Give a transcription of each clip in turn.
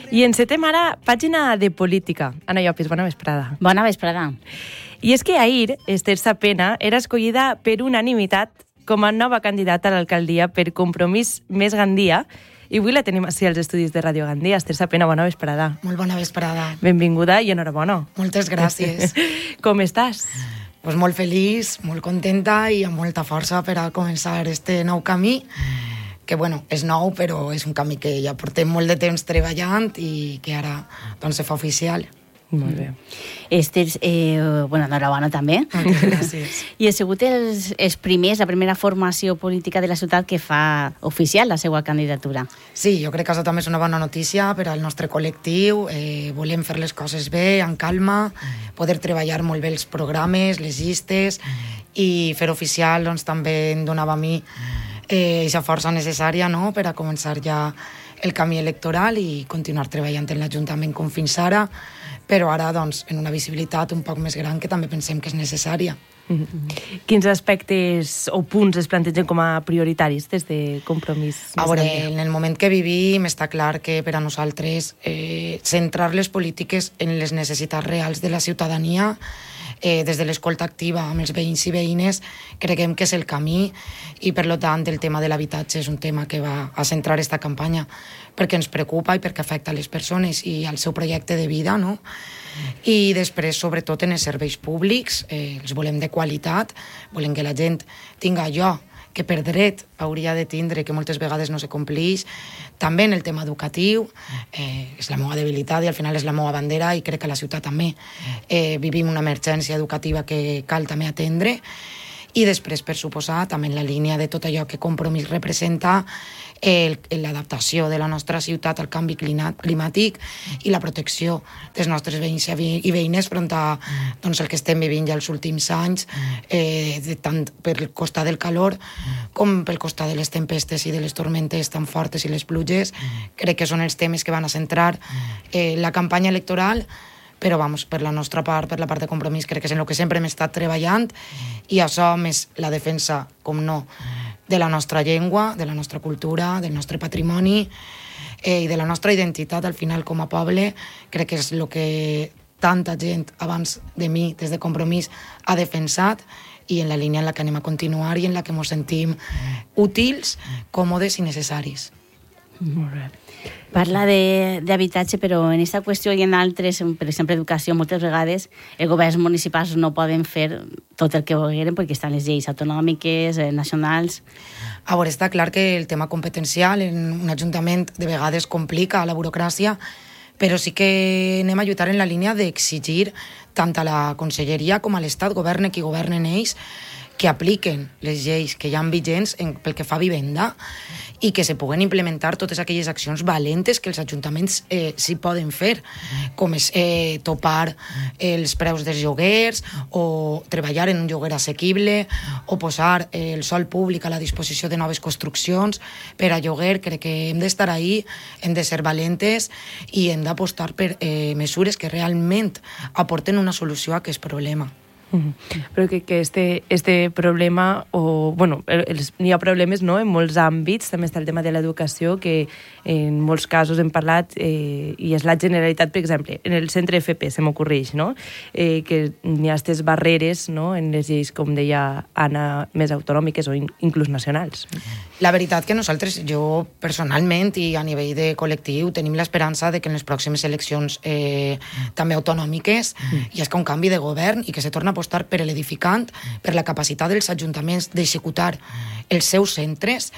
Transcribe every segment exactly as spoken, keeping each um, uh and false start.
I encetem ara pàgina de política. Anna Llopis, bona vesprada. Bona vesprada. I és que ahir Esther Sapena era escollida per unanimitat com a nova candidata a l'alcaldia per Compromís Més Gandia, i avui la tenim així als estudis de Ràdio Gandia. Esther Sapena, bona vesprada. Molt bona vesprada. Benvinguda i enhorabona. Moltes gràcies. Com estàs? Pues molt feliç, molt contenta i amb molta força per a començar este nou camí, que bueno, és nou, però és un camí que ja portem molt de temps treballant i que ara doncs, se fa oficial. Molt bé. Esther, eh, bueno, enhorabona també. Moltes gràcies. I ha sigut els, els primers, la primera formació política de la ciutat que fa oficial la seva candidatura. Sí, jo crec que això també és una bona notícia per al nostre col·lectiu. Eh, volem fer les coses bé, amb calma, poder treballar molt bé els programes, les llistes, i fer oficial doncs, també em donava a mi eh, aquesta força necessària, no?, per a començar ja el camí electoral i continuar treballant en l'Ajuntament com fins ara, però ara doncs, en una visibilitat un poc més gran que també pensem que és necessària. Mm-hmm. Quins aspectes o punts es plantegen com a prioritaris des de Compromís? A veure, en el moment que vivim està clar que per a nosaltres eh, centrar les polítiques en les necessitats reals de la ciutadania, eh, des de l'escolta activa amb els veïns i veïnes, creiem que és el camí, i per tant el tema de l'habitatge és un tema que va a centrar esta campanya perquè ens preocupa i perquè afecta les persones i al seu projecte de vida, no? I després, sobretot, en els serveis públics, eh, els volem de qualitat, volem que la gent tinga allò que per dret hauria de tindre, que moltes vegades no se compleix. També en el tema educatiu, eh, és la meva debilitat i al final és la meva bandera, i crec que a la ciutat també eh, vivim una emergència educativa que cal també atendre. I després, per suposar, també en la línia de tot allò que Compromís representa, l'adaptació de la nostra ciutat al canvi climàtic i la protecció dels nostres veïns i veïnes front a doncs, el que estem vivint ja els últims anys, eh, de tant per costat del calor com pel costat de les tempestes i de les tormentes tan fortes i les pluges. Crec que són els temes que van a centrar eh, la campanya electoral, però vamos, per la nostra part, per la part de Compromís, crec que és en el que sempre hem estat treballant, i això més la defensa, com no, de la nostra llengua, de la nostra cultura, del nostre patrimoni eh, i de la nostra identitat, al final, com a poble. Crec que és el que tanta gent abans de mi, des de Compromís, ha defensat, i en la línia en la que anem a continuar i en la que ens sentim útils, còmodes i necessaris. Molt bé. Parla d'habitatge, però en aquesta qüestió i en altres, per exemple, educació, moltes vegades els governs municipals no poden fer tot el que volgueren perquè estan les lleis autonòmiques, eh, nacionals. A veure, està clar que el tema competencial en un ajuntament de vegades complica la burocràcia, però sí que anem a lluitar en la línia d'exigir tant a la Conselleria com a l'Estat, governe qui governen ells, que apliquen les lleis que hi ha vigents en, pel que fa a vivenda, i que se puguen implementar totes aquelles accions valentes que els ajuntaments eh, sí poden fer, com és eh, topar els preus dels lloguers, o treballar en un lloguer assequible, o posar eh, el sòl públic a la disposició de noves construccions per a lloguer. Crec que hem d'estar ahí, hem de ser valentes i hem d'apostar per eh, mesures que realment aporten una solució a aquest problema. Mm-hmm. Però que, que este, este problema, o, bueno, els, n'hi ha problemes, no?, en molts àmbits. També està el tema de l'educació, que en molts casos hem parlat, eh, i és la Generalitat, per exemple, en el centre F P, se m'ocorreix, no?, eh, que n'hi ha aquestes barreres, no?, en les lleis, com deia Anna, més autonòmiques o in, inclús nacionals. La veritat que nosaltres, jo personalment i a nivell de col·lectiu, tenim l'esperança de que en les pròximes eleccions eh, també autonòmiques mm. hi hagi un canvi de govern i que se torna a apostar per l'edificant, per la capacitat dels ajuntaments d'executar els seus centres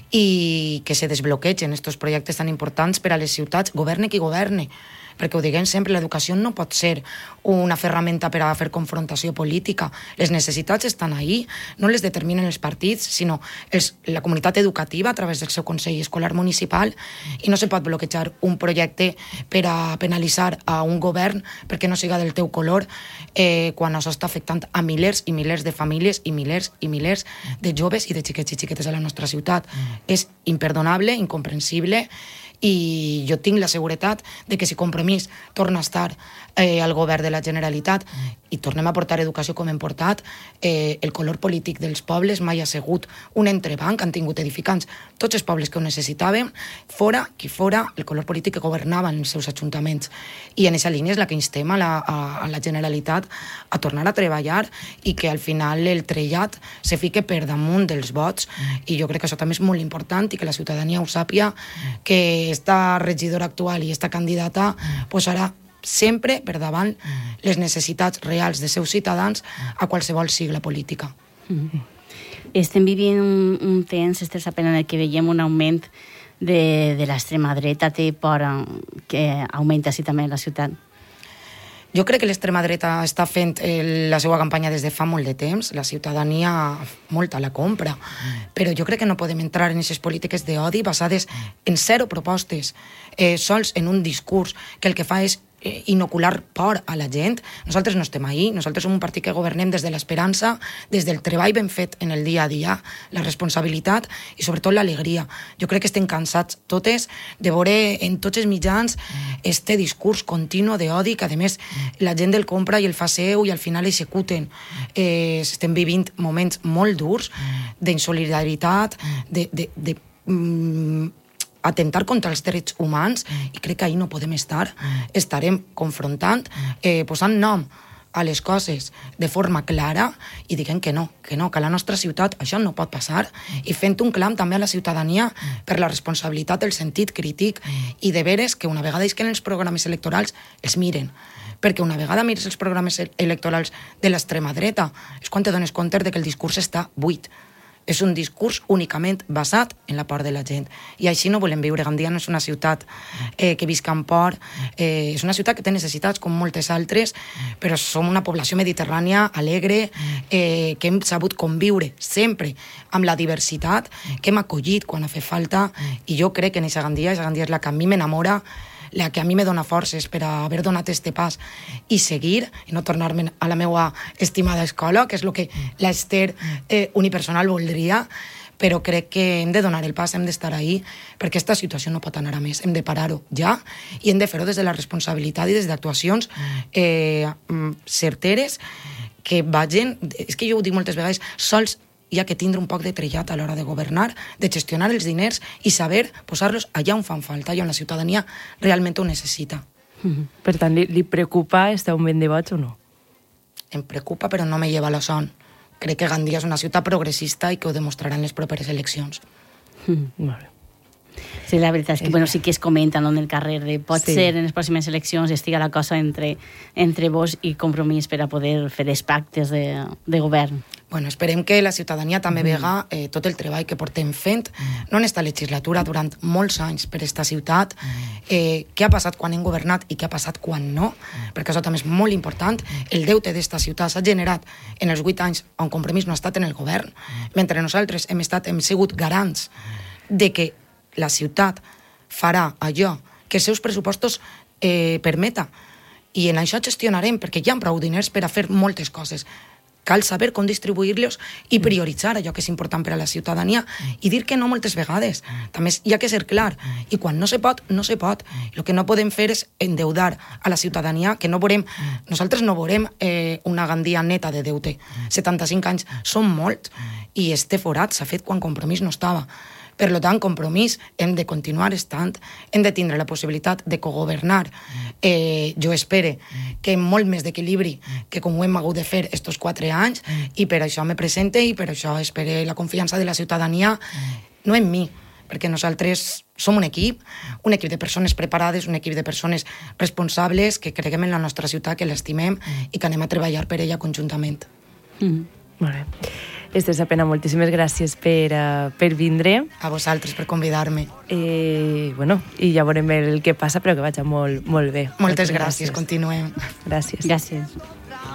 i que se desbloquegen aquests projectes tan importants per a les ciutats, governe qui governe. Perquè ho diguem sempre, l'educació no pot ser una ferramenta per a fer confrontació política. Les necessitats estan ahí, no les determinen els partits, sinó els, la comunitat educativa a través del seu Consell Escolar Municipal, i no se pot bloquejar un projecte per a penalitzar a un govern perquè no siga del teu color, eh, quan això està afectant a milers i milers de famílies i milers i milers de joves i de xiquets i xiquetes a la nostra ciutat. És imperdonable, incomprensible, i jo tinc la seguretat de que si Compromís torna a estar eh, al govern de la Generalitat i tornem a portar educació com hem portat, eh, el color polític dels pobles mai ha sigut un entrebanc, han tingut edificants tots els pobles que ho necessitàvem, fora qui fora el color polític que governava en els seus ajuntaments. I en aquesta línia és la que instem a la, a, a la Generalitat a tornar a treballar i que al final el trellat se fique per damunt dels vots, i jo crec que això també és molt important i que la ciutadania ho sàpia, que esta regidora actual i esta candidata posarà sempre per davant les necessitats reals de seus ciutadans a qualsevol sigla política. Mm-hmm. Estem vivint un, un temps, Esther Sapena, en el que veiem un augment de, de l'extrema dreta. Té por que augmenti així també la ciutat? Jo crec que l'extrema dreta està fent eh, la seva campanya des de fa molt de temps, la ciutadania molta la compra, però jo crec que no podem entrar en aquestes polítiques d'odi basades en zero propostes, eh, sols en un discurs que el que fa és eh, inocular por a la gent. Nosaltres no estem ahí, nosaltres som un partit que governem des de l'esperança, des del treball ben fet en el dia a dia, la responsabilitat i sobretot l'alegria. Jo crec que estem cansats totes de veure en tots els mitjans este discurs continu d'odi que a més la gent el compra i el fa seu i al final executen. Eh, estem vivint moments molt durs d'insolidaritat, de, de, de mm, atentar contra els drets humans, i crec que ahir no podem estar. Estarem confrontant, eh, posant nom a les coses de forma clara i diguem que no, que no, que a la nostra ciutat això no pot passar, i fent un clam també a la ciutadania per la responsabilitat del sentit crític i de veres que una vegada isquen els programes electorals els miren, perquè una vegada mires els programes electorals de l'extrema dreta és quan te dones compte de que el discurs està buit. És un discurs únicament basat en la por de la gent. I així no volem viure. Gandia no és una ciutat eh, que visca amb por, eh, és una ciutat que té necessitats com moltes altres, però som una població mediterrània alegre, eh, que hem sabut conviure sempre amb la diversitat, que hem acollit quan ha fet falta, i jo crec que en aquesta Gandia, aquesta Gandia és la que a mi m'enamora, la que a mi me dona forces per a haver donat este pas i seguir, i no tornar-me a la meva estimada escola, que és el que l'Ester eh, unipersonal voldria, però crec que hem de donar el pas, hem d'estar ahí, perquè aquesta situació no pot anar a més, hem de parar-ho ja, i hem de fer-ho des de la responsabilitat i des d'actuacions eh, certeres que vagin, és que jo ho dic moltes vegades, sols hi ha que tindre un poc de trellat a l'hora de governar, de gestionar els diners i saber posar-los allà on fan falta i on la ciutadania realment ho necessita. Mm-hmm. Per tant, li, li preocupa este augment de vots o no? Em preocupa, però no me lleva la son. Crec que Gandia és una ciutat progressista i que ho demostrarà en les properes eleccions. Mm-hmm. Molt bé. Sí, la veritat és que bueno, sí que es comenta, no, en el carrer de pot sí. ser en les pròximes eleccions estiga la cosa entre, entre vos i Compromís per a poder fer els pactes de, de govern. Bueno, esperem que la ciutadania també vega eh, tot el treball que portem fent, no en esta legislatura, durant molts anys per esta ciutat, eh, què ha passat quan hem governat i què ha passat quan no, perquè això també és molt important. El deute d'esta ciutat s'ha generat en els vuit anys on Compromís no ha estat en el govern, mentre nosaltres hem estat, hem sigut garants de que la ciutat farà allò que els seus pressupostos eh, permeta, i en això gestionarem, perquè hi ha prou diners per a fer moltes coses. Cal saber com distribuir-los i prioritzar allò que és important per a la ciutadania i dir que no moltes vegades. També hi ha que ser clar, i quan no se pot, no se pot. El que no podem fer és endeudar a la ciutadania, que no veurem, nosaltres no veurem eh, una Gandia neta de deute. setanta-cinc anys són molts, i este forat s'ha fet quan Compromís no estava. Per tant, Compromís hem de continuar estant, hem de tindre la possibilitat de cogovernar. Eh, jo espero que amb molt més d'equilibri que com ho hem hagut de fer estos quatre anys, i per això me presente i per això espero la confiança de la ciutadania, no en mi, perquè nosaltres som un equip, un equip de persones preparades, un equip de persones responsables, que creguem en la nostra ciutat, que l'estimem i que anem a treballar per ella conjuntament. Mm. Molt bé. Esther Sapena, moltíssimes gràcies per, uh, per vindre. A vosaltres per convidar-me. Eh, bueno, i ja veurem el que passa, però que vagi molt, molt bé. Moltes, Moltes gràcies. gràcies, continuem. Gràcies. Gràcies.